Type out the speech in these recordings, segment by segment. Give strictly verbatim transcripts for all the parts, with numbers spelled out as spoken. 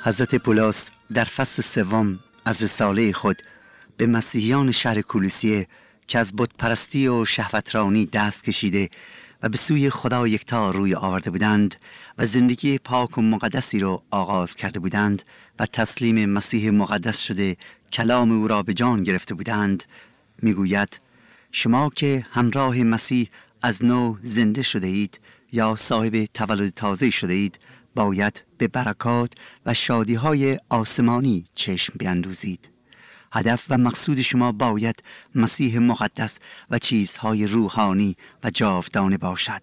حضرت پولس در فصل سوم از رساله خود به مسیحیان شهر کولوسیه که از بت پرستی و شهوترانی دست کشیده و به سوی خدا یکتا روی آورده بودند و زندگی پاک و مقدسی را آغاز کرده بودند و تسلیم مسیح مقدس شده کلام او را به جان گرفته بودند، میگوید شما که همراه مسیح از نو زنده شده اید یا صاحب تولد تازه شده اید، باید به برکات و شادی‌های آسمانی چشم بیندوزید. هدف و مقصود شما باید مسیح مقدس و چیزهای روحانی و جاودانه باشد.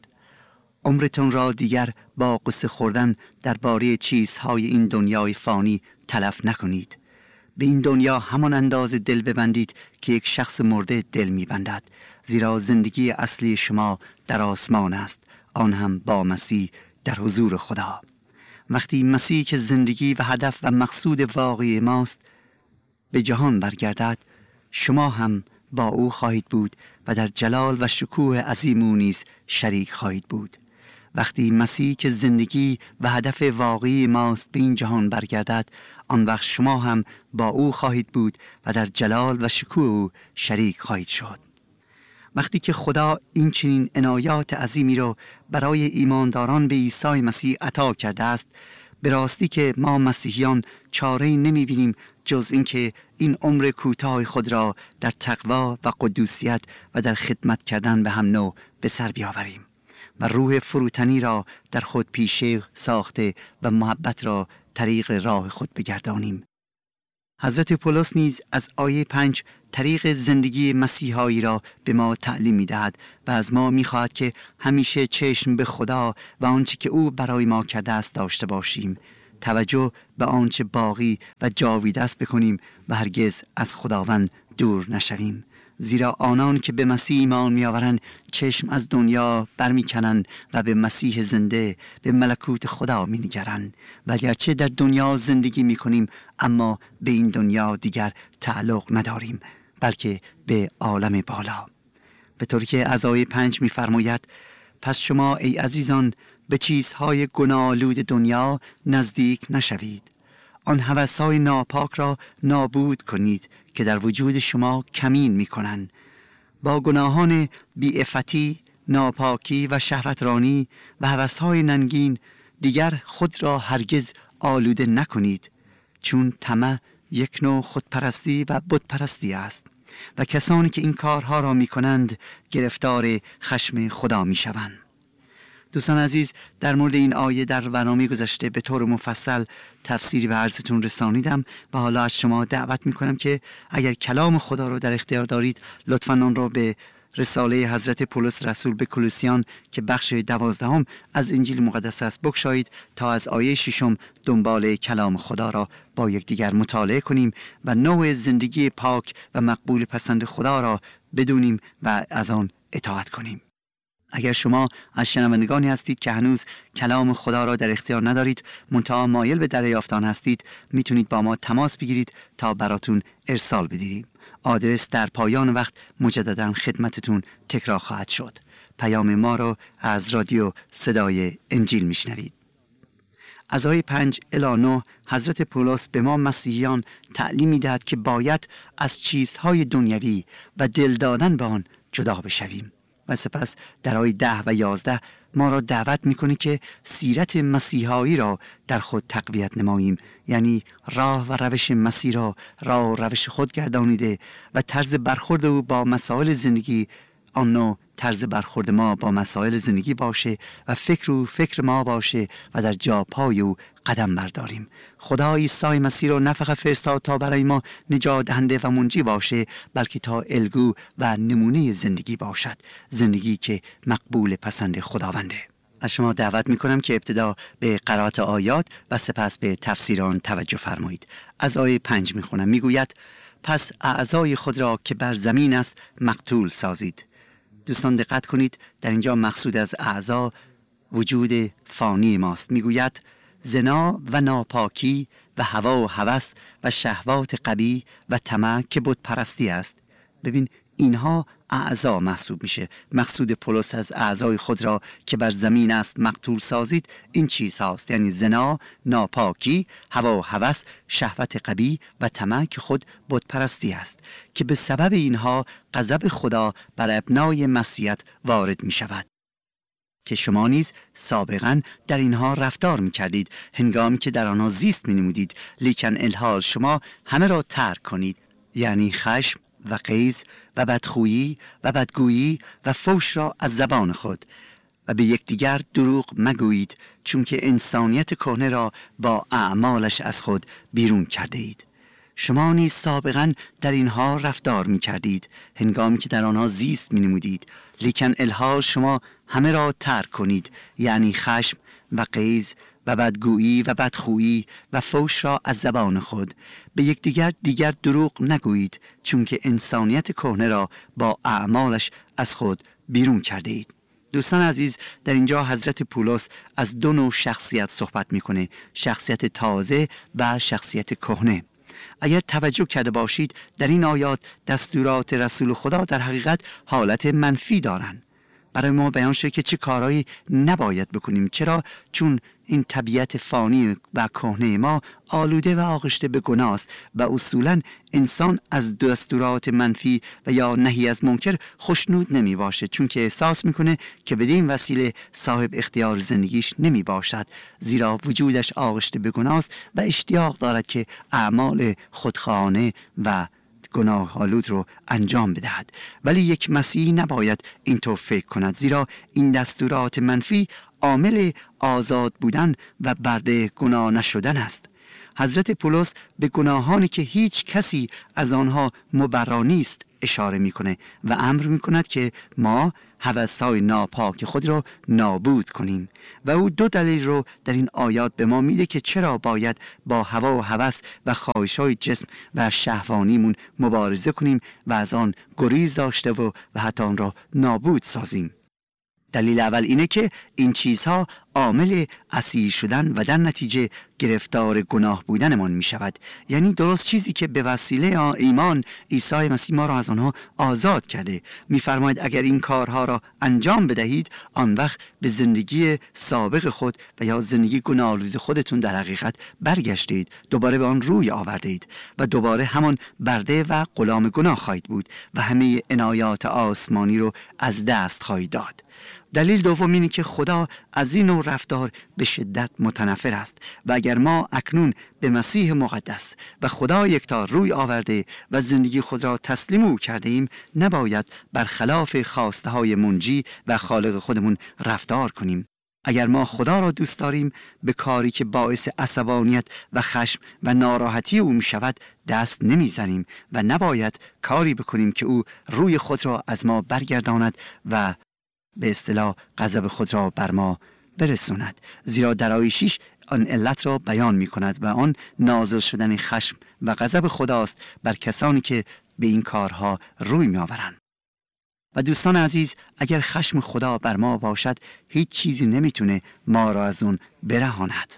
عمرتون را دیگر با قصه خوردن درباره چیزهای این دنیای فانی تلف نکنید. به این دنیا همان اندازه دل ببندید که یک شخص مرده دل می‌بندد، زیرا زندگی اصلی شما در آسمان است، آن هم با مسیح در حضور خدا. وقتی مسیح که زندگی و هدف و مقصود واقعی ماست به جهان برگردد، شما هم با او خواهید بود و در جلال و شکوه عظیم او نیز شریک خواهید بود. وقتی مسیح که زندگی و هدف واقعی ماست به این جهان برگردد، آن وقت شما هم با او خواهید بود و در جلال و شکوه او شریک خواهید شد. وقتی که خدا این چنین عنایات عظیمی را برای ایمانداران به عیسی مسیح عطا کرده است، به راستی که ما مسیحیان چاره‌ای نمی‌بینیم جز اینکه این عمر کوتاه خود را در تقوا و قدوسیت و در خدمت کردن به هم نوع به سر بیاوریم و روح فروتنی را در خود پیشه ساخته و محبت را طریق راه خود بگردانیم. حضرت پولس نیز از آیه پنج طریق زندگی مسیحایی را به ما تعلیم می‌دهد و از ما می‌خواهد که همیشه چشم به خدا و آنچه که او برای ما کرده است داشته باشیم، توجه به آنچه باقی و جاویده است بکنیم و هرگز از خداوند دور نشویم، زیرا آنان که به مسیح ایمان می‌آورند چشم از دنیا برمی‌کنند و به مسیح زنده، به ملکوت خدا می‌نگرند. و گرچه در دنیا زندگی می‌کنیم اما به این دنیا دیگر تعلق نداریم، بلکه به عالم بالا. به طوری که از آیه پنج می‌فرماید پس شما ای عزیزان به چیزهای گناه‌آلود دنیا نزدیک نشوید. آن هوس‌های ناپاک را نابود کنید که در وجود شما کمین می‌کنند. با گناهان بی‌عفتی، ناپاکی و شهوترانی و هوس‌های ننگین دیگر خود را هرگز آلوده نکنید، چون طمع یک نوع خودپرستی و بتپرستی است و کسانی که این کارها را می‌کنند گرفتار خشم خدا می‌شوند. دوستان عزیز، در مورد این آیه در برنامه گذشته به طور مفصل تفسیری به عرضتون رسانیدم و حالا از شما دعوت میکنم که اگر کلام خدا رو در اختیار دارید لطفاً آن را به رساله حضرت پولس رسول به کولوسیان که بخش دوازدهم از انجیل مقدس است بگشایید تا از آیه ششم دنبال کلام خدا را با یکدیگر مطالعه کنیم و نوع زندگی پاک و مقبول پسند خدا را بدونیم و از آن اطاعت کنیم. اگر شما از شنوندگانی هستید که هنوز کلام خدا را در اختیار ندارید منتها مایل به دریافت آن هستید، میتونید با ما تماس بگیرید تا براتون ارسال بدهیم. آدرس در پایان وقت مجددا خدمتتون تکرار خواهد شد. پیام ما را از رادیو صدای انجیل میشنوید. از آیه پنج الی نه حضرت پولس به ما مسیحیان تعلیم میدهد که باید از چیزهای دنیوی و دل دادن به آن جدا بشویم. و سپس در آیه ده و یازده ما را دعوت میکنه که سیرت مسیحایی را در خود تقویت نماییم، یعنی راه و روش مسیح را راه و روش خود گردانیده و طرز برخورد او با مسائل زندگی آن نوع طرز برخورد ما با مسائل زندگی باشه و فکر او فکر ما باشه و در جا پای او قدم برداریم. خدا عیسی مسیح را نه فقط فرستاد تا برای ما نجات دهنده و منجی باشه، بلکه تا الگو و نمونه زندگی باشد، زندگی که مقبول پسند خداونده. از شما دعوت میکنم که ابتدا به قرائت آیات و سپس به تفسیر آن توجه فرمایید. از آیه پنج میخونم. میگوید پس اعضای خود را که بر زمین است مقتول سازید. دوستان دقت کنید، در اینجا مقصود از اعضا وجود فانی ماست. میگوید زنا و ناپاکی و هوا و هوس و شهوات قبیح و طمع که بت پرستی است. ببین اینها اعضا محسوب میشه. مقصود پولس از اعضای خود را که بر زمین است مقتول سازید این چیز هاست، یعنی زنا، ناپاکی، هوا و هوس، شهوت قبیح و طمع که خود بت پرستی است، که به سبب اینها غضب خدا بر ابنای مسیحیت وارد می شود. که شما نیز سابقا در اینها رفتار می کردید هنگامی که در آنها زیست می نمودید، لیکن الحال شما همه را ترک کنید، یعنی خشم و غیظ و بدخویی و بدگویی و فحش را از زبان خود، و به یکدیگر دروغ مگویید، چون که انسانیت کهنه را با اعمالش از خود بیرون کرده اید. شما نیز سابقا در اینها رفتار می کردید هنگامی که در آنها زیست می نمودید، لیکن الحال شما همه را ترک کنید، یعنی خشم و غیظ و بدگویی و بدخویی و فحش را از زبان خود. به یکدیگر دیگر دروغ نگویید، چون که انسانیت کهنه را با اعمالش از خود بیرون کرده اید. دوستان عزیز، در اینجا حضرت پولس از دو نوع شخصیت صحبت میکنه، شخصیت تازه و شخصیت کهنه. اگر توجه کرده باشید در این آیات دستورات رسول خدا در حقیقت حالت منفی دارند. برای ما بیان شده که چه کارهایی نباید بکنیم. چرا؟ چون این طبیعت فانی و کهنه ما آلوده و آغشته به گناه است و اصولا انسان از دستورات منفی و یا نهی از منکر خوشنود نمی باشه، چون که احساس میکنه که بدین وسیله صاحب اختیار زندگیش نمی باشد، زیرا وجودش آغشته به گناه است و اشتیاق دارد که اعمال خودخواهانه و گناه آلود رو انجام بدهد. ولی یک مسیحی نباید اینطور فکر کند، زیرا این دستورات منفی عامل آزاد بودن و برده گناه نشدن است. حضرت پولس به گناهانی که هیچ کسی از آنها مبرا نیست اشاره میکنه و امر میکند که ما هوس‌های ناپاک خود را نابود کنیم، و او دو دلیل رو در این آیات به ما میده که چرا باید با هوا و هوس و خواهش‌های جسم و شهوانیمون مبارزه کنیم و از آن گریز داشته و, و حتی آن را نابود سازیم. دلیل اول اینه که این چیزها عامل اسیر شدن و در نتیجه گرفتار گناه بودنمان می شود. یعنی درست چیزی که به وسیله ایمان عیسی مسیح ما را از آنها آزاد کرده. می فرماید اگر این کارها را انجام بدهید، آن وقت به زندگی سابق خود و یا زندگی گناه‌آلود خودتون در حقیقت برگشتید، دوباره به آن روی آوردید و دوباره همان برده و غلام گناه خواهید بود و همه عنایات آسمانی رو از دست خواهید داد. دلیل دوم اینه که خدا از این نوع رفتار به شدت متنفر است و اگر ما اکنون به مسیح مقدس و خدا یکتا روی آورده و زندگی خود را تسلیم او کرده ایم، نباید برخلاف خواسته های منجی و خالق خودمون رفتار کنیم. اگر ما خدا را دوست داریم، به کاری که باعث عصبانیت و خشم و ناراحتی او می شود دست نمی زنیم و نباید کاری بکنیم که او روی خود را از ما برگرداند و به اصطلاح غضب خود را بر ما برسوند، زیرا در آیه شش آن علت را بیان می کند و آن نازل شدن خشم و غضب خداست بر کسانی که به این کارها روی می آورند. و دوستان عزیز، اگر خشم خدا بر ما باشد، هیچ چیزی نمیتونه ما را از اون برهاند.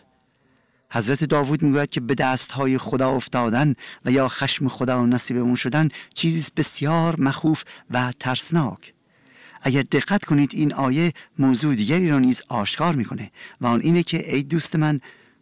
حضرت داوود میگوید که به دستهای خدا افتادن و یا خشم خدا نصیبمون شدن چیزی بسیار مخوف و ترسناک. اگر دقت کنید این آیه موضوع دیگری را نیز آشکار میکنه و آن اینه که ای دوست من،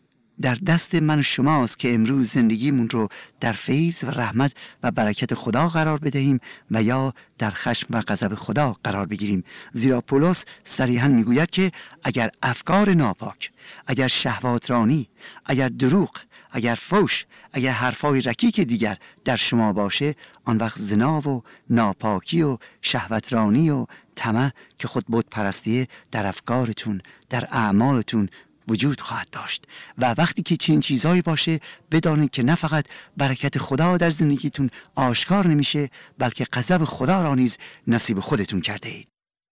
در دست من و شماست که امروز زندگیمون رو در فیض و رحمت و برکت خدا قرار بدهیم و یا در خشم و غضب خدا قرار بگیریم. زیرا پولس صریحاً میگوید که اگر افکار ناپاک، اگر شهوات رانی، اگر دروغ، اگر فحش، اگر حرفای رکیک دیگر در شما باشه، آن وقت زنا و ناپاکی و شهوت رانی و طمع که خود بت پرستیه در افکارتون، در اعمالتون وجود خواهد داشت. و وقتی که چنین چیزهایی باشه، بدانید که نه فقط برکت خدا در زندگیتون آشکار نمیشه، بلکه غضب خدا را نیز نصیب خودتون کرده اید.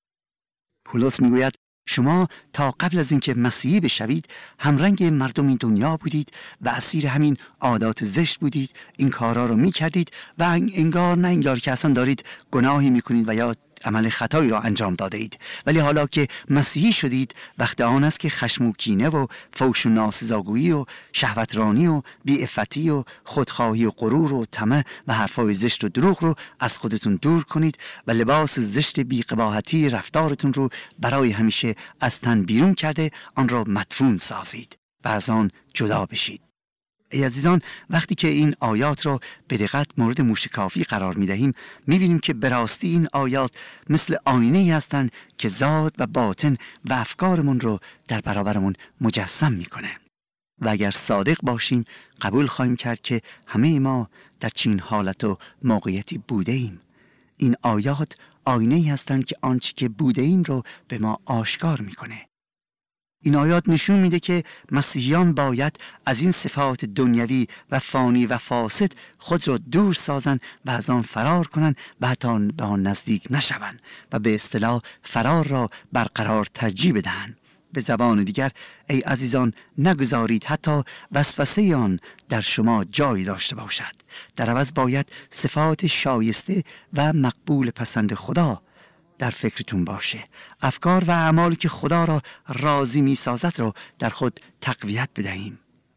پولس میگوید شما تا قبل از اینکه مسیحی بشوید همرنگ مردم این دنیا بودید و اسیر همین عادات زشت بودید، این کارها رو میکردید و انگار نه انگار که اصلا دارید گناهی میکنید و یا عمل خطایی را انجام داده اید، ولی حالا که مسیحی شدید وقت آن است که خشم و کینه و فوش و ناسزاگویی و شهوترانی و بی‌عفتی و خودخواهی و غرور و طمع و حرفای زشت و دروغ رو از خودتون دور کنید و لباس زشت بی‌قباحتی رفتارتون رو برای همیشه از تن بیرون کرده آن را مدفون سازید و از آن جدا بشید. ای عزیزان، وقتی که این آیات را به دقت مورد موشکافی قرار می دهیم می بینیم که به راستی این آیات مثل آینه ای هستند که ذات و باطن و افکارمون رو در برابرمون مجسم می کنه. و اگر صادق باشیم قبول خواهیم کرد که همه ما در چنین حالت و موقعیتی بوده ایم. این آیات آینه ای هستند که آنچه که بوده ایم رو به ما آشکار می کنه. این آیات نشون میده که مسیحیان باید از این صفات دنیوی و فانی و فاسد خود را دور سازن و از آن فرار کنن و حتی به آن نزدیک نشون و به اصطلاح فرار را برقرار ترجیح بدهند. به زبان دیگر ای عزیزان، نگذارید حتی وسوسه آن در شما جای داشته باشد. در عوض باید صفات شایسته و مقبول پسند خدا در فکرتون باشه. افکار و اعمالی که خدا را راضی می سازد را در خود تقویت بدهیم.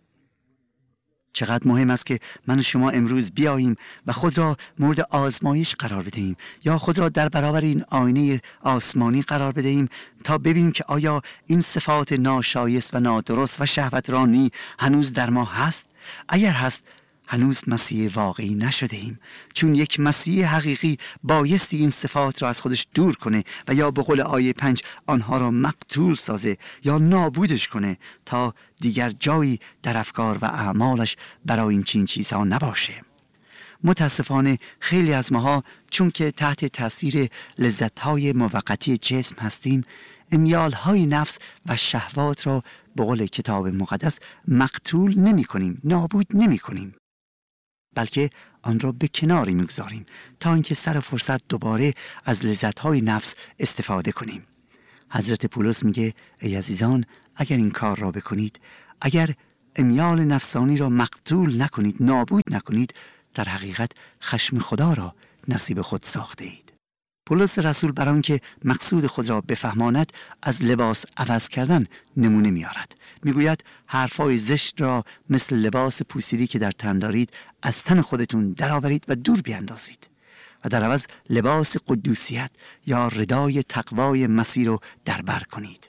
چقدر مهم است که من و شما امروز بیاییم و خود را مورد آزمایش قرار بدهیم یا خود را در برابر این آینه آسمانی قرار بدهیم تا ببینیم که آیا این صفات ناشایست و نادرست و شهوترانی هنوز در ما هست. اگر هست هنوز مسیح واقعی نشده ایم، چون یک مسیح حقیقی بایستی این صفات را از خودش دور کنه و یا به قول آیه پنج آنها را مقتول سازه یا نابودش کنه تا دیگر جایی در افکار و اعمالش برای این چین چیزها نباشه. متاسفانه خیلی از ماها چون که تحت تاثیر لذت‌های موقتی جسم هستیم، امیال‌های نفس و شهوات را به قول کتاب مقدس مقتول نمی کنیم، نابود نمی کنیم، بلکه آن را به کناری میگذاریم تا اینکه سر فرصت دوباره از لذت‌های نفس استفاده کنیم. حضرت پولس میگه ای عزیزان، اگر این کار را بکنید، اگر امیال نفسانی را مقتول نکنید، نابود نکنید، در حقیقت خشم خدا را نصیب خود ساخته اید. پولس رسول برای آنکه مقصود خود را بفهماند از لباس عوض کردن نمونه میارد. میگوید حرفای زشت را مثل لباس پوسیدی که در تن دارید از تن خودتون درآورید و دور بیاندازید و در عوض لباس قدوسیت یا ردای تقوای مسیح رو در بر کنید.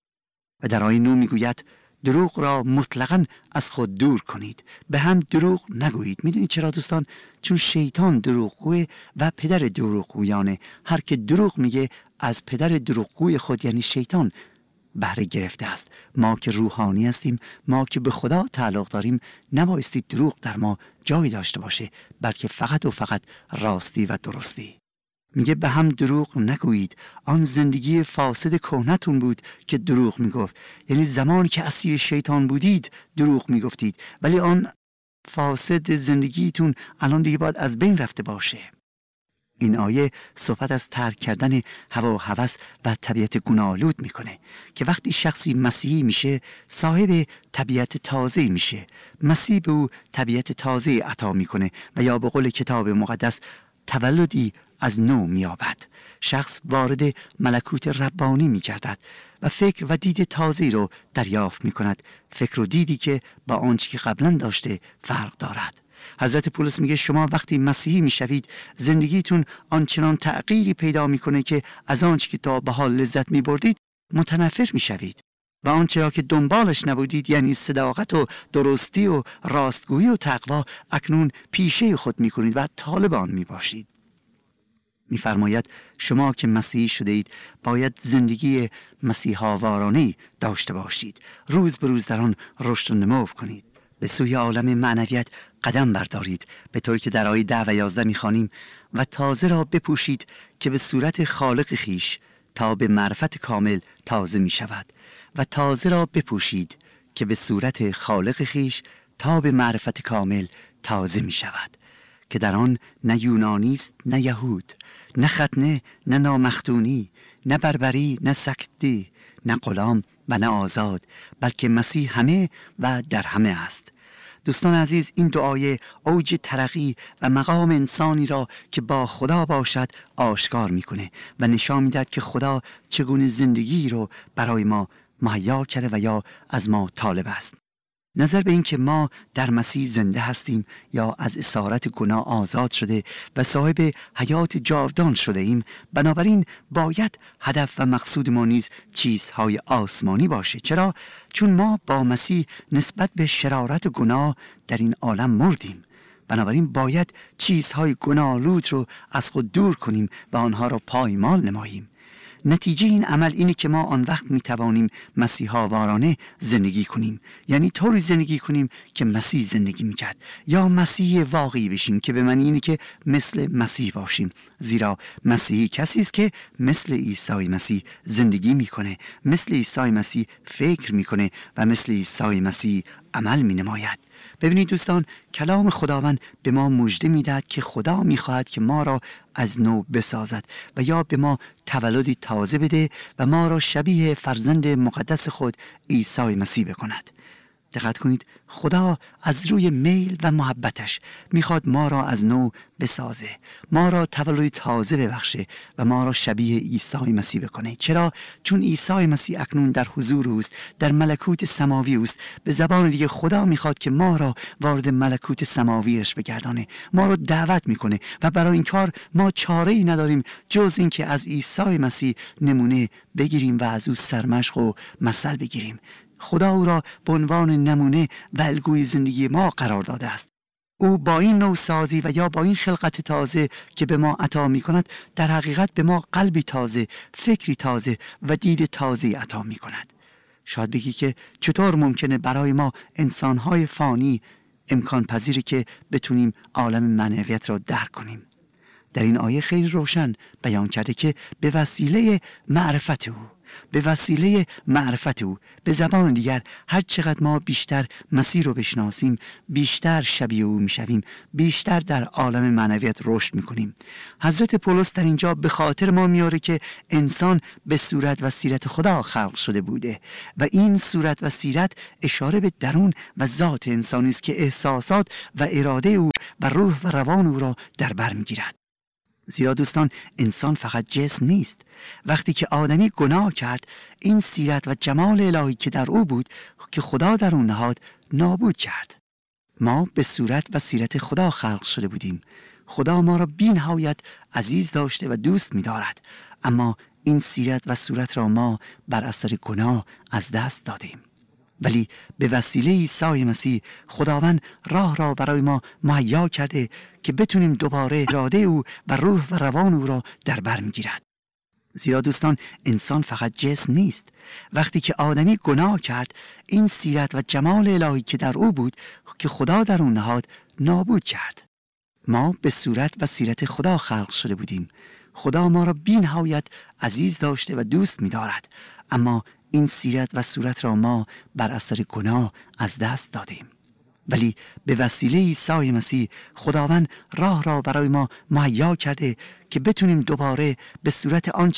و در آیه نه میگوید دروغ را مطلقاً از خود دور کنید، به هم دروغ نگویید. میدونید چرا دوستان؟ چون شیطان دروغگوه و پدر دروغگویانه. هر که دروغ میگه از پدر دروغگوی خود یعنی شیطان بهره گرفته است. ما که روحانی هستیم، ما که به خدا تعلق داریم، نبایستی دروغ در ما جایی داشته باشه، بلکه فقط و فقط راستی و درستی. میگه به هم دروغ نگویید. آن زندگی فاسد کهنتون بود که دروغ میگفت، یعنی زمانی که اسیر شیطان بودید دروغ میگفتید، ولی آن فاسد زندگیتون الان دیگه باید از بین رفته باشه. این آیه صحبت از ترک کردن هوا و هوس و طبیعت گناه‌آلود میکنه که وقتی شخصی مسیحی میشه صاحب طبیعت تازه میشه. مسیح به او طبیعت تازه عطا میکنه و یا به قول کتاب مقدس تولدی از نو می‌یابد. شخص وارد ملکوت ربانی می‌گردد و فکر و دید تازه‌ای رو دریافت می‌کند، فکر و دیدی که با آنچه که قبلا داشته فرق دارد. حضرت پولس میگه شما وقتی مسیحی میشوید زندگیتون آنچنان تغییری پیدا میکنه که از آنچه که تا به حال لذت میبردید متنفر میشوید و آنچه را که دنبالش نبودید، یعنی صداقت و درستی و راستگویی و تقوا، اکنون پیشه خود میکنید و طالب آن میباشید. میفرماید شما که مسیحی شده اید باید زندگی مسیحا وارانه‌ای داشته باشید، روز به روز در آن رشد و نمو کنید، به سوی عالم معنویت قدم بردارید، به طوری که در آیه ده و یازده میخوانیم و تازه را بپوشید که به صورت خالق خیش تا به معرفت کامل تازه می شود و تازه را بپوشید که به صورت خالق خیش تا به معرفت کامل تازه می شود که در آن نه یونانی است نه یهود، نه ختنه نه نامختونی، نه بربری نه سکتی، نه غلام و نه آزاد، بلکه مسیح همه و در همه است. دوستان عزیز، این دعای اوج ترقی و مقام انسانی را که با خدا باشد آشکار میکنه و نشان میدهد که خدا چگونه زندگی رو برای ما مهیا کرده و یا از ما طالب است. نظر به این که ما در مسیح زنده هستیم یا از اسارت گناه آزاد شده و صاحب حیات جاودان شده ایم، بنابراین باید هدف و مقصود ما نیز چیزهای آسمانی باشه. چرا؟ چون ما با مسیح نسبت به شرارت گناه در این عالم مردیم. بنابراین باید چیزهای گناه‌آلود رو از خود دور کنیم و آنها را پایمال نماییم. نتیجه این عمل اینه که ما آن وقت میتوانیم مسیحا وارانه زندگی کنیم، یعنی طوری زندگی کنیم که مسیح زندگی میکرد، یا مسیح واقعی بشیم که به معنی اینه که مثل مسیح باشیم، زیرا مسیحی کسی است که مثل عیسی مسیح زندگی میکنه، مثل عیسی مسیح فکر میکنه و مثل عیسی مسیح عمل مینماید. ببینید دوستان، کلام خداوند به ما مژده میدهد که خدا میخواهد که ما را از نو بسازد و یا به ما تولدی تازه بده و ما را شبیه فرزند مقدس خود عیسی مسیح بکند. دقت کنید، خدا از روی میل و محبتش میخواد ما را از نو بسازه، ما را تولد تازه ببخشه و ما را شبیه عیسی مسیح بکنه. چرا؟ چون عیسی مسیح اکنون در حضور اوست، در ملکوت سماوی اوست. به زبان دیگه خدا میخواد که ما را وارد ملکوت سماویش بگردانه، ما را دعوت میکنه و برای این کار ما چاره‌ای نداریم جز این که از عیسی مسیح نمونه بگیریم و از او سرمشق و مثل بگیریم. خدا او را به عنوان نمونه و الگوی زندگی ما قرار داده است. او با این نوسازی و یا با این خلقت تازه که به ما عطا می کند، در حقیقت به ما قلبی تازه، فکری تازه و دید تازه عطا می کند. شاید بگی که چطور ممکنه برای ما انسانهای فانی امکان پذیری که بتونیم عالم معنویت را درک کنیم؟ در این آیه خیلی روشن بیان کرده که به وسیله معرفت او، به وسیله معرفت او، به زبان دیگر هر چقدر ما بیشتر مسیح رو بشناسیم، بیشتر شبیه او میشویم، بیشتر در عالم معنویت رشد میکنیم. حضرت پولس در اینجا به خاطر ما میاره که انسان به صورت و سیرت خدا خلق شده بوده و این صورت و سیرت اشاره به درون و ذات انسانی است که احساسات و اراده او و روح و روان او را در بر میگیرد. زیرا دوستان، انسان فقط جسم نیست. وقتی که آدمی گناه کرد، این سیرت و جمال الهی که در او بود که خدا در اون نهاد نابود کرد. ما به صورت و سیرت خدا خلق شده بودیم. خدا ما را بی نهایت عزیز داشته و دوست می دارد، اما این سیرت و صورت را ما بر اثر گناه از دست دادیم. ولی به وسیله عیسی مسیح خداوند راه را برای ما مهیا کرده که بتونیم دوباره اراده او و روح و روان او را در بر میگیرد. زیرا دوستان، انسان فقط جسم نیست. وقتی که آدمی گناه کرد، این سیرت و جمال الهی که در او بود که خدا در اون نهاد نابود کرد. ما به صورت و سیرت خدا خلق شده بودیم. خدا ما را بی نهایت عزیز داشته و دوست می دارد، اما این سیرت و صورت را ما بر اثر گناه از دست دادیم. ولی به وسیله عیسی مسیح خداوند راه را برای ما مهیا کرده که بتونیم دوباره به صورت آنچه